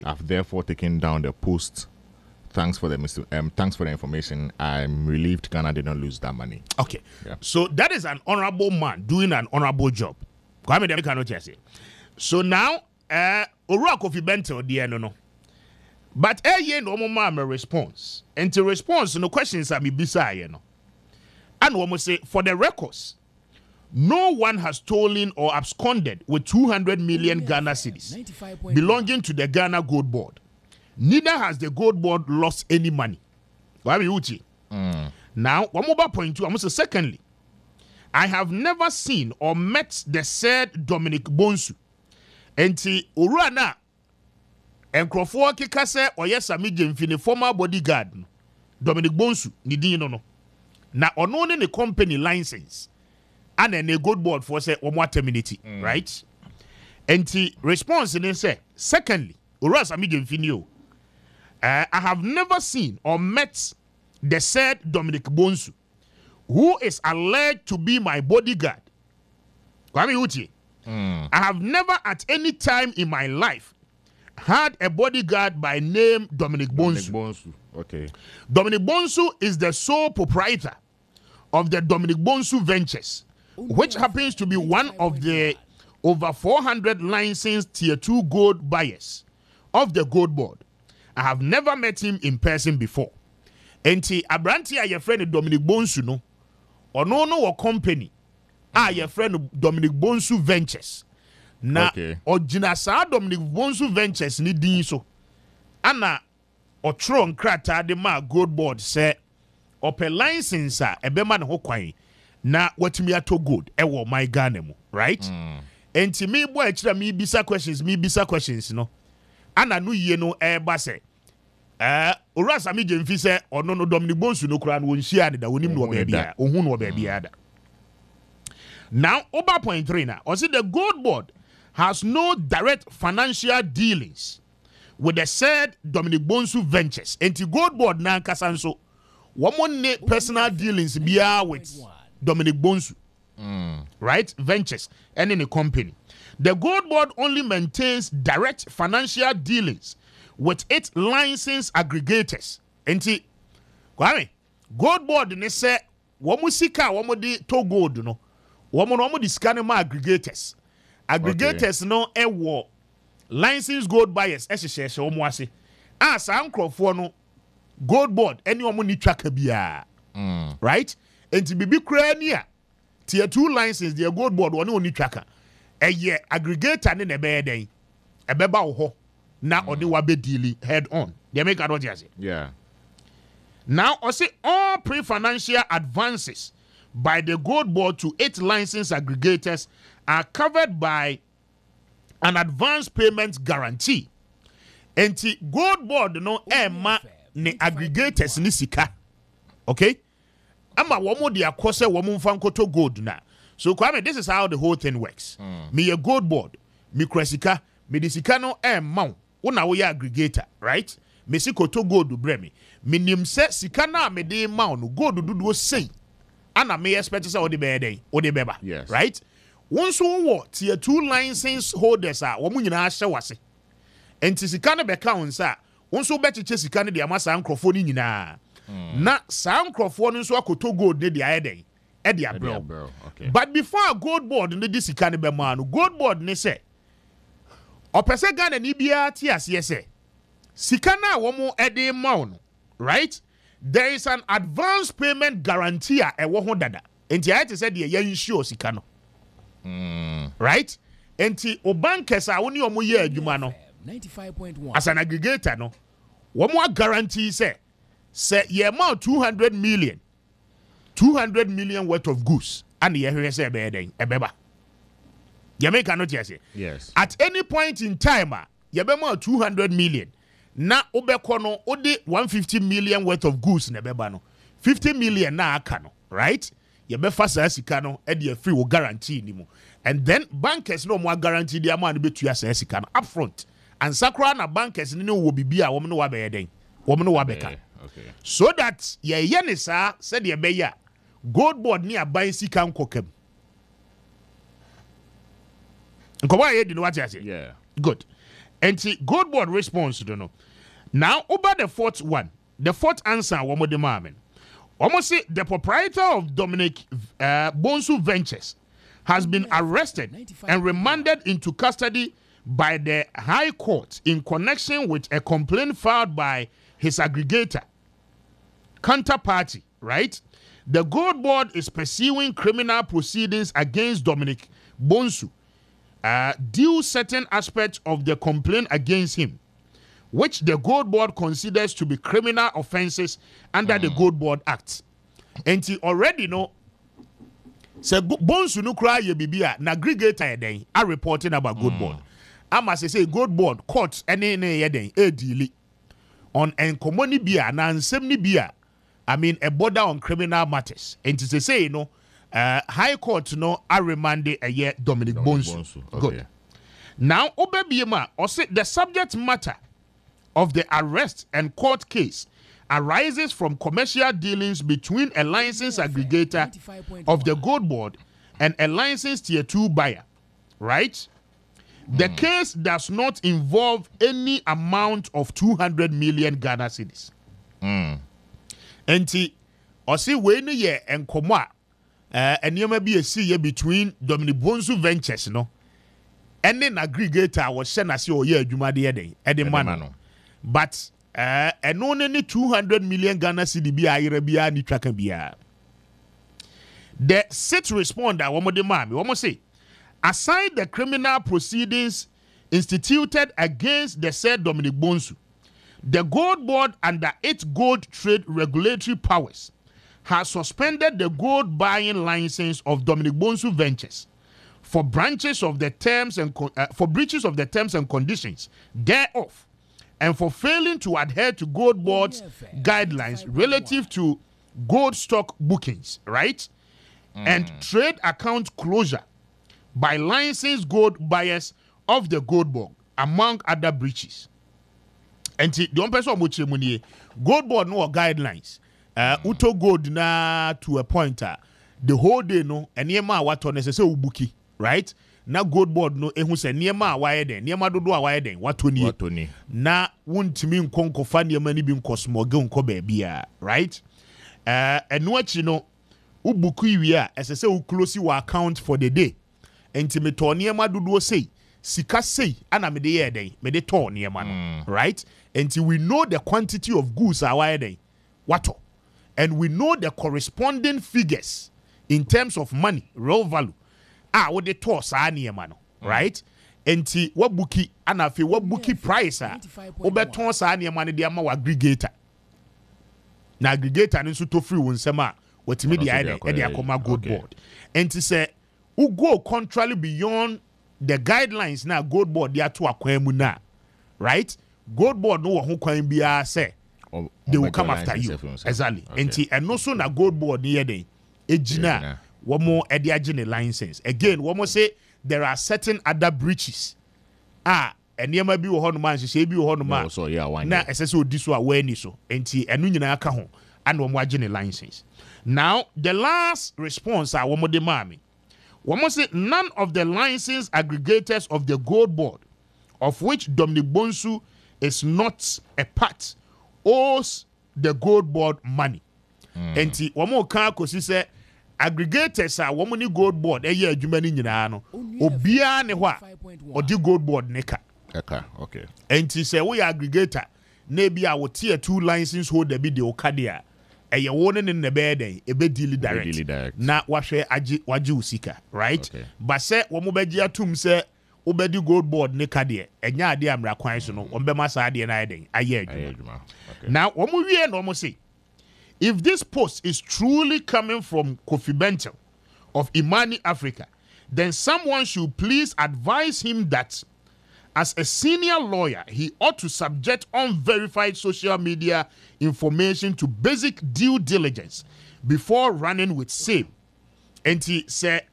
I've therefore taken down the post. Thanks for the thanks for the information. I'm relieved Ghana did not lose that money. Okay. Yeah. So that is an honorable man doing an honorable job. Kwame Demi cannot say. So now, Ora Kofi Bento, dear no. But no more response. And to response, no questions are me beside, you know. And one must say, for the records, no one has stolen or absconded with 200 million Ghana cedis belonging to the Ghana Gold Board. Neither has the Gold Board lost any money. Now, one more point two. I must say, secondly, I have never seen or met the said Dominic Bonsu. Enti Urana and Crawford Kikase or yes, Amijin former bodyguard Dominic Bonsu, Nidino no. Now, on the company license and then a Gold Board for say or more terminity, right? Enti response in say, secondly, Uras Amijin Finio. I have never seen or met the said Dominic Bonsu, who is alleged to be my bodyguard. Kwame Uti. I have never at any time in my life had a bodyguard by name Dominic Bonsu. Okay. Dominic Bonsu is the sole proprietor of the Dominic Bonsu Ventures, which happens to be one of the over 400 licensed Tier 2 gold buyers of the Gold Board. I have never met him in person before. Enti Abranti a your friend Dominic Bonsu no, or no company. Your friend Dominic Bonsu Ventures. Na original sa Dominic Bonsu Ventures ni din so. Ana otron krata de ma Gold Board say ope license a ebema ne ho kwan na watimi ato gold ewo my Ghana mu, right? Enti me boy akira me bisa questions no. Ana no ye no eba say Urasa mi jemfi say ono no Dominic Bonsu no kura no wonhia ne da wonim no ba bia ohun no ba bia da. Now, over point 3 now. I see the Gold Board has no direct financial dealings with the said Dominic Bonsu Ventures. And the Gold Board now kasanso one personal dealings biya with Dominic Bonsu. Right? Ventures and in the company. The Gold Board only maintains direct financial dealings with its licensed aggregators. And the Gold Board ne say wamusika wamudi to gold no. Woman di scanning ma aggregators. Aggregators no ewo licensed gold buyers ehyehyehye omo ase. Sa nkrofo no Gold Board any omo ni tracker bia. Right? Enti bibi kra ni a Tier 2 license the Gold Board one oni tracker. Eye aggregator ne be den. Ebeba wo ho na odi wa be deal head on. They make adot say. Yeah. Now I say all pre-financial advances by the Gold Board to 8 licensed aggregators are covered by an advance payment guarantee. And the Gold Board no ema ne aggregators ni sika. Okay? Ama womo di akose womo mfankoto gold na. So Kwame, this is how the whole thing works. Me a Gold Board, me kresika, me di sika no ema una wo ya aggregator, right? Me si koto gold bre me. Me nim se sika na me de ma no gold dudu sei. Ana me expect say odi be dey odi beba, yes, right? Once wo Tier 2 license holders a wo nyina ahye wase enti sika ne beka on sa once wo bechiche sika ne de amasa nkrofo ni nyina na sa nkrofo no nso akoto gold ne de ayeden e de abro. Okay. But before a Gold Board ne de sika ne be ma no Gold Board ne say opese Ghana ni bia ti ase say sika na wo mo e de ma no, right? There is an advance payment guarantee a ewo ho dada. Enti I said the yen sure sika no. Right? Enti o bankers a woni omo ye adwuma no. 95.1 as an aggregator no. Wo mo guarantee say ye amount 200 million worth of goods and ye hwe say be den ebeba. Ye make cannot say. Yes. At any point in time ye be amount 200 million. Na obeko no odi 150 million worth of goods na beba no 50 million na aka no, right? Ye be fa sa sika no e de free wo guarantee ni mu, and then bankers no mo guarantee the amount betu ya sa sika no upfront, and sakra na bankers ni wo bibia wo no wa be yeden wo no wa beka. Okay. So that ye ne sa said ye be ya Gold Board ni aban sika nkokam nkoba ye di no what you say. Yeah. Good. And the Gold Board response, don't know. Now, over the fourth one, the fourth answer, one more demand. Almost say the proprietor of Dominic Bonsu Ventures has been arrested and remanded into custody by the High Court in connection with a complaint filed by his aggregator counterparty, right? The Gold Board is pursuing criminal proceedings against Dominic Bonsu due certain aspects of the complaint against him, which the Gold Board considers to be criminal offenses under the Gold Board Act. And he already know, say Bonsu no cry ye bibia na aggregator den are reporting about Gold Board. I must say Gold Board court any den e deal on enkomoni bia na nsem ni bia. I mean a border on criminal matters. And to say High Court no are remanded a year Dominic Bonsu. Okay. Good. Now Obebiema or say the subject matter of the arrest and court case arises from commercial dealings between a licensed aggregator of the Gold Board and a licensed tier 2 buyer, right? The case does not involve any amount of 200 million Ghana cedis. Enti osi we no ye enkomo a enema bi esi between Dominic Bonsu Ventures no ene na aggregator wo hye na se o ye adwuma de den e man no. But eno ne 200 million Ghana cedi bi ayere bia ni twaka bia. The sit responder womo de mami womo say aside the criminal proceedings instituted against the said Dominic Bonsu, the Gold Board, under its gold trade regulatory powers, has suspended the gold buying license of Dominic Bonsu Ventures for breaches of the terms and conditions thereof, and for failing to adhere to Gold Board's guidelines relative to gold stock bookings, right, and trade account closure by licensed gold buyers of the Gold Board, among other breaches. And the one person which Gold Board no guidelines. Uto gold na to a pointer. The whole day no eniema what on say ubuki, right? Na Gold Board no ehu se niema awaye den, niema dodo awaye den, watoni. Na wuntimi nkonko fa niema ni bi nkosmoge nko baabia, right? Enu achi no ubuku iwi a ese u close your account for the day. Enti me to niema dodo sei sika sei ana me de ye den, me de to niema no, right? Until we know the quantity of goods are wired, water, and we know the corresponding figures in terms of money, real value. What the toss are near man, right? Until what bookie and afi what bookie price are over toss are near money, the amount aggregator. Now aggregator and so to free one sema what media and the Akoma Gold Board. And to say who go contrary beyond the guidelines now Gold Board they are to acquire, right? Gold Board no who can be say they will come after you exactly. And no so na Gold Board near day ejina one more ediagene license again one more say there are certain other breaches and there might be one man say be one man so yeah one na ss this awareness so enti enu nyina aka ho and one more agene license. Now the last response one more demand one more say none of the license aggregators of the Gold Board, of which Dominic Bonsu is not a part, owes the Gold Board money. And one more car because he said aggregators are one Gold Board a year Jumani Nano Obia Newa or the Gold Board Neka. Okay. And he said we aggregator maybe our tier 2 license holder be the Okadia. A year warning in the bed a bit deal direct. Now what share Waju Sika, right? Okay. But say one more bedia tum say Obedi Gold Board nekade enya ade amra kwan so no ombema sa ade na eden aye adwuma. Now omo wie no omo say if this post is truly coming from Kofi Bentel of Imani Africa, then someone should please advise him that as a senior lawyer he ought to subject unverified social media information to basic due diligence before running with same. And he said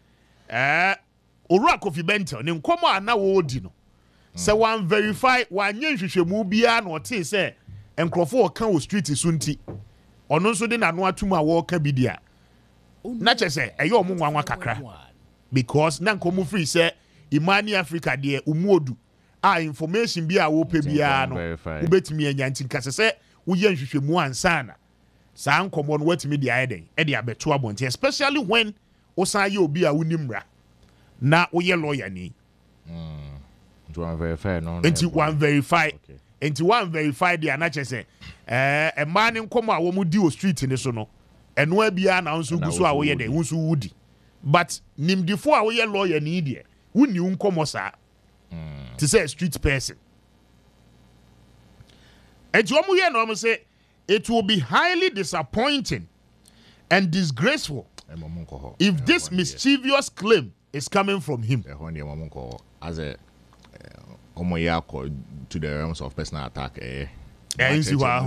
Ora Kofi Bentel ne nkomo ana wo di no se wan verify wan nye hwehwemu bia na ote se enkrofo kan wo street sunti ono nso de na no atum a wo ka bidia na che se eyo omo nwanwa kakra because na nkomo free se Imani Africa de umuodu information bi a wo pe bia no wobetimi anya nti nkase se wo ye nhwehwemu ansana saa nkomo no watimi di ayeden e di abeto abonte especially when osan ye obi a wonimra na wo ye lawyer ni to one verify no nti one verify nti one verify di anache se e man nkomo a wo mu di o street ni so no eno abia na nso guso a wo ye den nso wudi but nimdifo a wo ye lawyer ni die woni nkomo saa to say a street person. And you say it will be highly disappointing and disgraceful if this mischievous claim is coming from him. As a to the realms of personal attack, and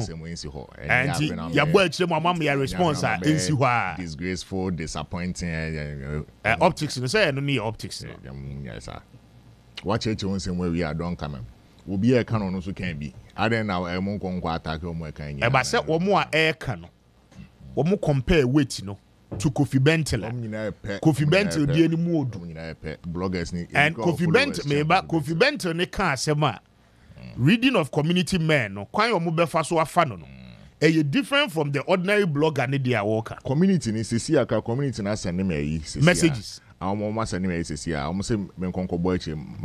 your boy response disgraceful, disappointing, optics. Say no need optics. Yes, sir. Watch it on some way we are don't come. Will be a canon also can be. I don't know a monk on attack or more kind. But said one more air canon. One more compare weight, to Kofi Bentel. Kofi Bentel, the any mood. Bloggers and Kofi Bentel, maybe Kofi Bentel, ne can't say ma. Reading of community men, no, quite or mobile faso afano. A different from the ordinary blogger, Nidia Walker. Community is see a community na send me messages. Almost send me say almost say men conco boy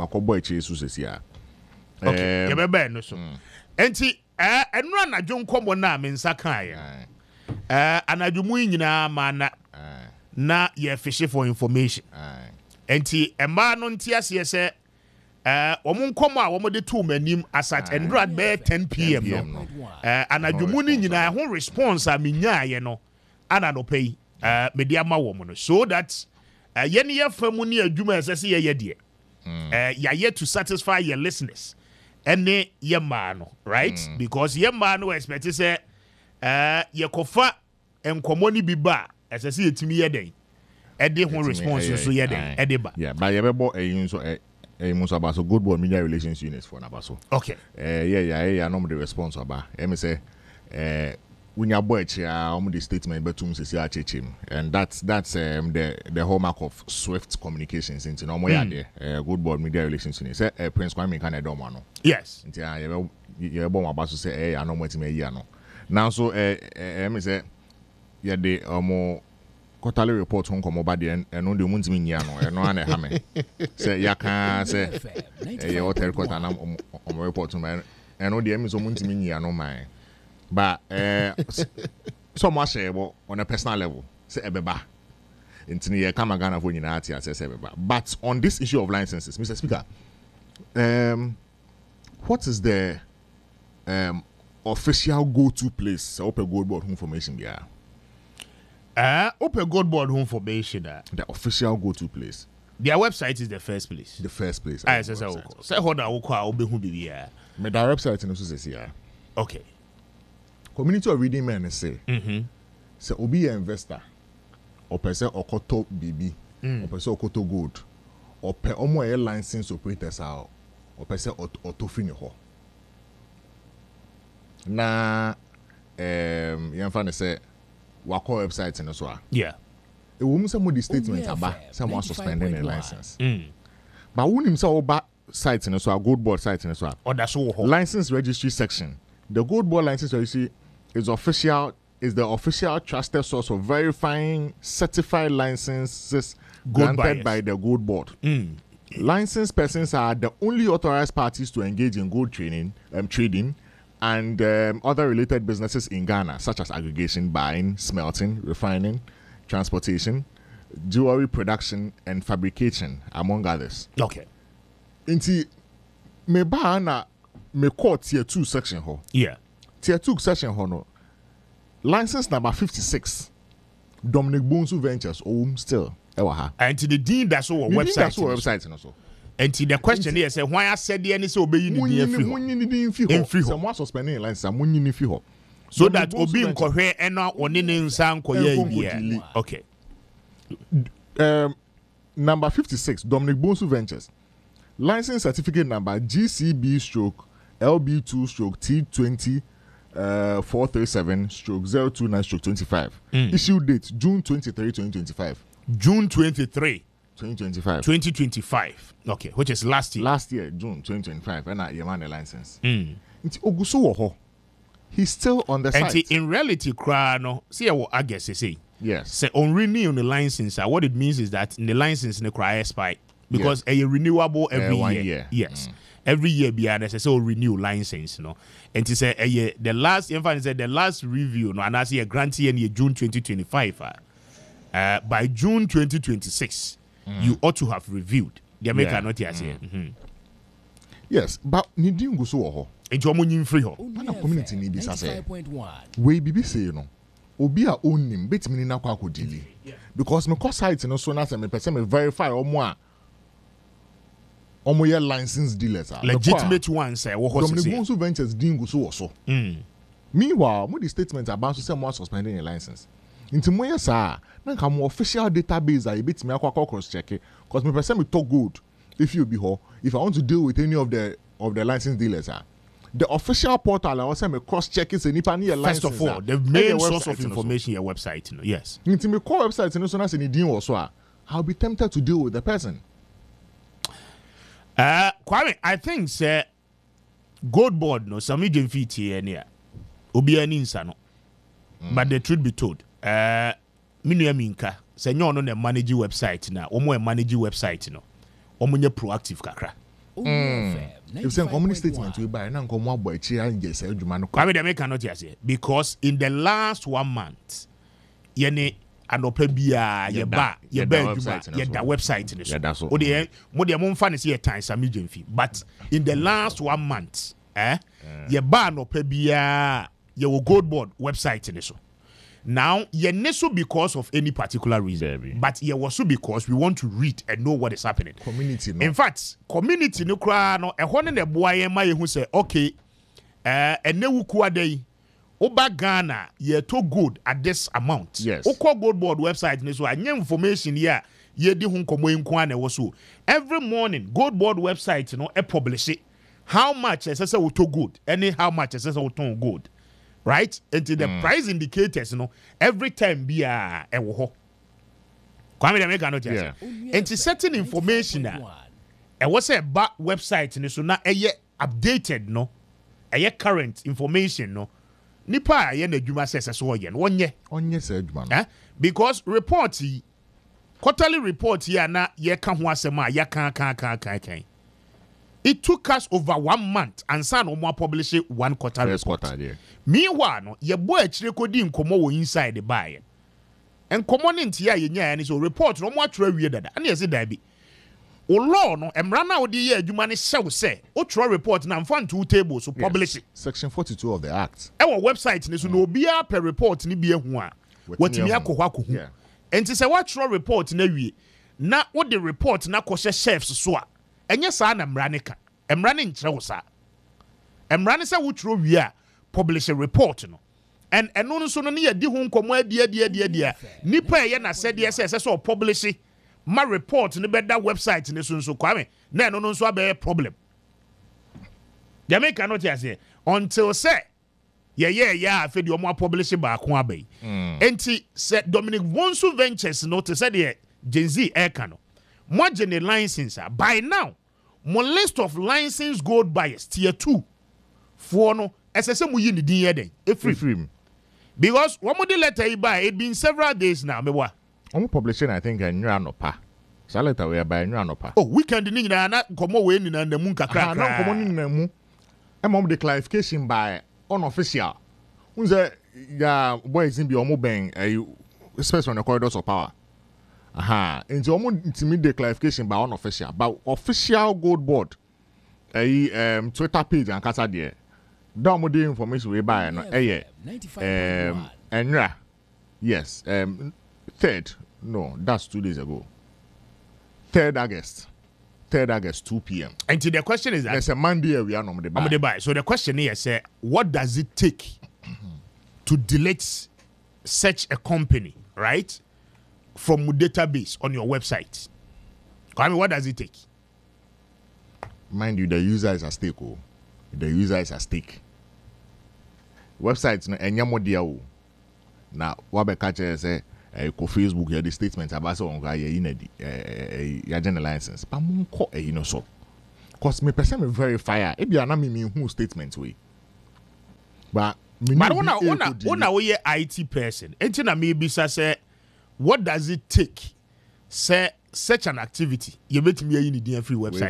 su say okay, you no so. Enti enra na dwon komo na me nsa kan ya. Anadwumu nyina ma na ye fish for information. Enti emba no ntiase se omo nkomo a omo de to manim asat enra be 10 pm no. Anadwumu ni nyina ho response a menya ye no ana no pay media ma wo no so that yeni ye famu ni adwuma esese ye de ya yet to satisfy your listeners ene ye man no right because ye man no expect say ye kofa enkomo ni bi ba esese yetimi ye den e de ho response so ye den e de ba yeah but ye bebo eyin so muso abaso good boy media relations unit for nabaso okay yeah no the response aba me say Unya boychia the statement betum sisi achechim and that's the hallmark of swift communications into no more good board media relations unit say Prince Kwame Nkrumah do no yes nti ye bo ma so say I no motime yi ano now so me say ye de quarterly report on komo ba de eno de muntimi nyi ano eno ana ha me say yaka say ye hotel quarter na report on eno de me so muntimi nyi ano man. But so much on a personal level, say ebeba. Intini ye kama Ghana for United say ebeba. But on this issue of licenses, Mr. Speaker, what is the official go-to place Open Gold Board home formation there? Open Gold Board home formation. The official go-to place. Their website is the first place. The first place. I say so. Say hold on, obe hu bibia. Me the website no so say here. Okay. Community of reading men say say obi investor or person okoto bibi or person okoto gold or per omo air license operators are or person autofini ho na yamfa say wako website no so yeah e wo mu say mo the statement aba say mo suspending a license but wonim say oba site no so gold board site no so license registry section. The Gold Board license registry is the official trusted source of verifying certified licenses granted by the Gold Board. Licensed persons are the only authorized parties to engage in gold trading and other related businesses in Ghana, such as aggregation, buying, smelting, refining, transportation, jewelry production, and fabrication, among others. Okay. Inti me ba na me call tier 2 section ho. Yeah. Tier 2 section ho no. License number 56. Dominic Bonsu Ventures still. Ewa ha. And to the dean that's our website. That's our website no so. And to the question here say why I said the any so obey ni free ho. Someone suspending license munyi free ho. So that obi nkohwe ena oni ne nsa nkoye here. Okay. Number 56 Dominic Bonsu Ventures. License certificate number GCB/LB2/T20 437/029/25. Issue date June 23, 2025. June 23. 2025. 2025. Okay, which is last year. Last year, June 2025, and I man the license. It's Ogusu. He's still on the site. And in reality, no, see what I guess they say. Yes. Say on renew the license. What it means is that the license in the expire because a renewable every 1 year. year. Yes. Every year beyond as I say renew license, And to say the last the last review, and I see a grantee in June 2025. By June 2026, you ought to have reviewed. The American not here say. Yes, but ni di nguso wo ho. Enti omo nyim free ho. Na community ni bi say. We bibi say no. Obi a onim betimi ni na kwa akodili. Because me call site no so na say me person me verify omo your license dealers are legitimate ones say wo ho say. Dominic Bonsu Ventures din nguso wo so. Meanwhile, mo the statement about to say mo suspending your license. Into mo yes na nka mo official database a betimi akwa cross check because me person me talk good. If you be here, if I want to deal with any of the license dealers, the official portal I also me cross check is any license. First of all, the main source of information your website, yes. Into me call website and so na say ni also, I'll be tempted to deal with the person. Kwame, I think say gold board no some agent fee here near. Obi ani insano. But the truth be told, minu minka say no no manage website na, omo manage website no. Omunye proactive kakra. If say community statement we buy na nko mo abo echi an je say adwuma no. Kwame dem cannot say because in the last 1 month yene anopa bia ye ba adwuma ye da website ni so. O de mo de mo mfa ne say time some fee. But in the last 1 month ye ba anopa bia ye wo gold board website ni so. Now, ye neso because of any particular reason, but ye also because we want to read and know what is happening. Community, no. In fact, community no kra no ehone ne boa ye ma ye hu say okay, enewuku adey oba Ghana ye to good at this amount. Yes. Oko gold board website ni so anya information here ye di hu nkomo enko na wo so. Every morning gold board website no publish it how much say we to good, any how much say we to good. Right? Until the price indicators, every time be a wo. Kwame dem cannot just. Until certain information was a back website so na updated no. Current information no. Nipa ye na dwuma sese so ye no onye. Onye se adwuma. Because report quarterly report here na ye ka ho asem a ya kan. It took us over 1 month and no more publish it 1 quarter report. Meanwhile, no, ye boy actually could incomo inside the buy. And common into ya and so report no more true that. And yes, it be. O law no emrana odi ye adwuma ne show say o true report na mfa 2 tables so publish it. Section 42 of the act. Our website ni so no bia per report ni bia hu a. Watimi akokwa kohu. Enti say what true report na wie. Na what the report na kɔ chefs so a. Enye saa na mrane ka. Mrane nkyerɛ sa. Mrane sɛ wo tro wi a publish a report no. And eno no so no ne yedi ho nkomo adi. Nipa ye na sɛ de sɛ so publish ma report ne beda website ne so Kwame. Na eno no so abe problem. Jamaica not here until say afɛ de omo publish ba ko abai. Enti sɛ Dominic Bonsu Ventures no to say de Gen Z Eka no. More general license by now more list of licensed gold buyers tier 2 for no SSM mu yi ni din yeden free because one more letter you buy it been several days now me wa omo publishing I think enwa no pa sa letter we buy enwa no pa oh weekend ni na komo we ni na mu kakra na komo ni na mu e mom the clarification by unofficial unze ya boys in bi omo ben especially on the corridors of power. Into almost intimate clarification by unofficial, but official gold board, Twitter page and kasa there. Down the information we buy no, and yes, 3rd, no, that's 2 days ago. 3rd August, 2 p.m. And the question is that there's a Monday we are on the buy. So the question here is, what does it take to delete such a company, right? From database on your website. I mean, what does it take? Mind you, the user is at stake. The user is at stake. Websites no enya modia o. Na wabe catch say ko Facebook ya the statement about so on guy ya inedi ya general license but mo ko you know so cause me person me verify e bia na me who statement we but when we IT person enti na me bisa say what does it take say such an activity you make me in the free website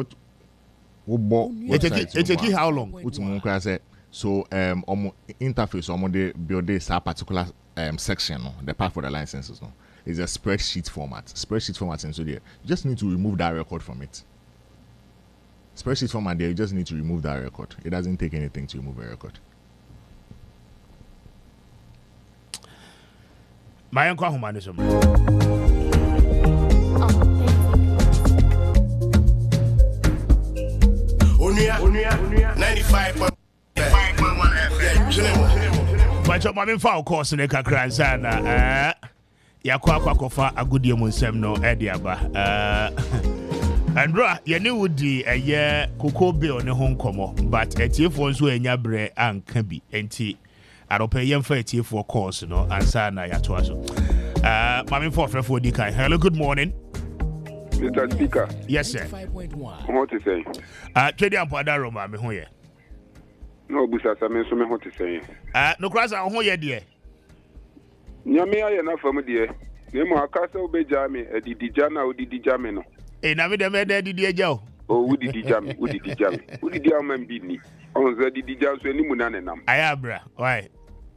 it take how long so interface they build this particular section the part for the licenses no is a spreadsheet format and so there you just need to remove that record from it. Spreadsheet format there you just need to remove that record. It doesn't take anything to remove a record. My uncle humanism. Unia 95.1 FM. But my main file course in the Kakranzana. Yakwa agudie munsem no ediaba. Andra ye ne wudi eye koko bill ne ho nkomo but etiefo nso enya bre anka bi enti aropa yemfa etiefo course no ansa na yato aso. My main for di kai. Hello, good morning. Mr. Speaker. Yes, sir. What to say? Trade and Padaro, ma me ho ye. No, Busa, I mean, so me what to say. No cross on ho ye dear. Nyame aye na fam dear. Nemo akasa obejame e didi jana odidi jame no. Na me dem e didi eja o udidi jame udidi amam bi ni. On za didi jam so animu na nenam. Ayabra, why?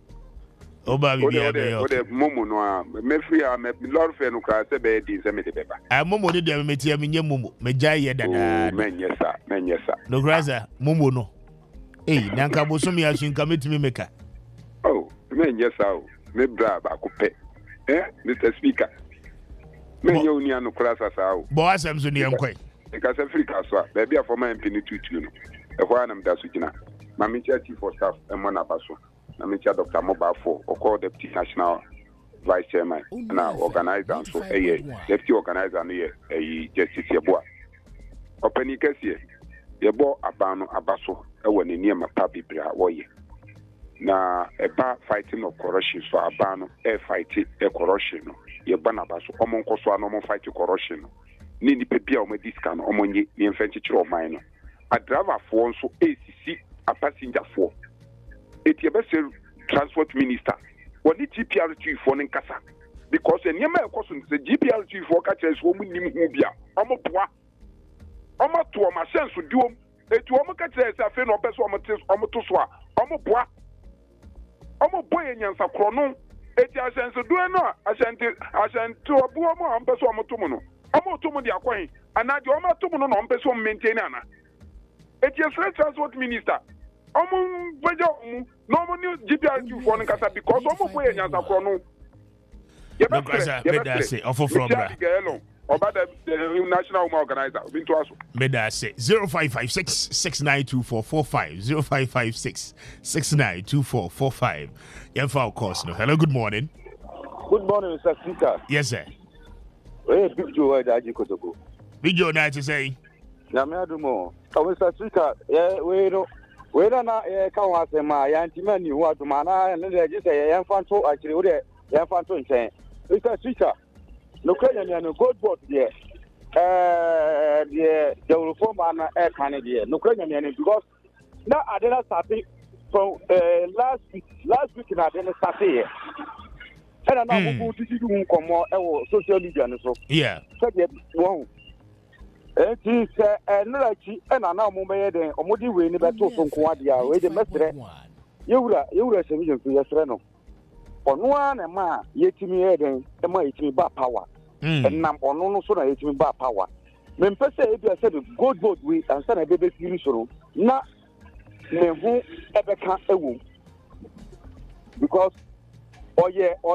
Oba bi bia be yo. Ode momo no a me free a me lord fe no ka se be di se me de beba. Momo ni de me tie me nye momo. Me jai ye dada. Menyesa. No graza momo no. Nanka boso mi asu nka metimi meka. Oh, menyesa o. Me bra ba ko pe. Mr. Speaker. Me nye oni anu krasa sa o. Bo asem so ne yankoi. E ka se Africa so a. Ba bia for my MP ni tutu no. E ho anam da so gina. Ma me chief for staff e mo na baso. Na me chia Dr. Mobafo or call deputy national vice chairman na organizer so deputy organizer no ye justice yeboa opani kase yebo abano abaso e woni niam pa bibra wo ye na eba fighting of corruption so abano fight corruption no yeba na abaso omo nkoso ano omo fight corruption no ni ni pebia omo discount omo nye ni mfenchi chiro man no a driver for nso ACC a passenger for Etiabese transport minister what the GPR2 for Nkasa because the Yama question the GPR2 for catchers woman Nimubia Omopoa Omo to a machine to do it to Omo catchers a fan of Besso Omotoswa Omopoa Omo boy and Yansa Chrono Etiasen to do no Ashanti to a Buomo and Besso Omotomono Omotomo the Aquain and now the Omotomono on Besso maintainer Etias transport minister no money GPR2 for Nkasa because omo boy nyansa kro no no kwasa beda say ofo from bra oba the national women organizer been to us beda say 0556692445 0556692445 yemfa of course no. Hello, good morning. Good morning, Mr. Speaker. Yes, sir. Big Joe Daji Kotogo. Big Joe na to say na me adumo Mr. Speaker we don't come as a man, Yantimani, who are to mana, and then just a young fan to actually, young fan to say, Mr. Speaker, no question, no good board there. The reform and air Canada, no question, because now I didn't start from last week, and I didn't start here. And I know who did you come more social media and so. Yeah. Wow. It is another and I now move there. Omodi we never told from Quadia, where the mestre. You were a solution to your friend. On one and ma, yet to me, and my me bar power. And now on no sooner it me bar power. When Pessa, if you said good boat we and send a baby solution, not who ever can't a womb. Because, or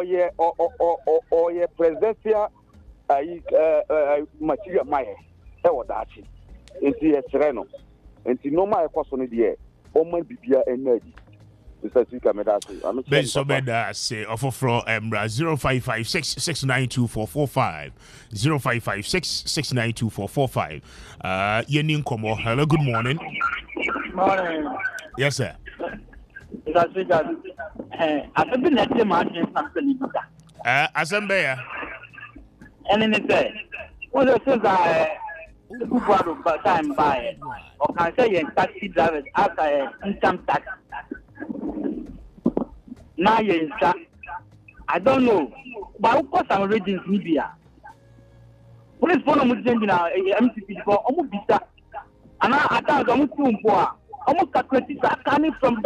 presidential material Maya. Dachi. Into a sereno. Into no my question here. Oh my bibia energy. Mr. Speaker, I'm Ben so beda say offer from 0556692445 0556692445 yenin komo. Hello, good morning. Morning. Yes, sir. Mr. Speaker, I have been at the margin Assemble. And then it said, well, since I time by or can say taxi drivers after income tax. Now you I don't know, but of course I'm reading media. Police phone on MCP for almost visa, and I thought I'm too poor. Almost calculated coming from